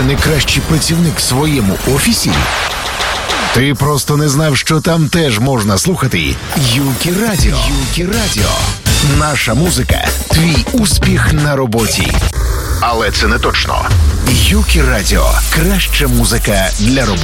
чи не кращий працівник в своєму офісі? Ти просто не знав, що там теж можна слухати Юкі Радіо. Юкі Радіо. Наша музика – твій успіх на роботі. Але це не точно. Юкі Радіо – краща музика для роботи.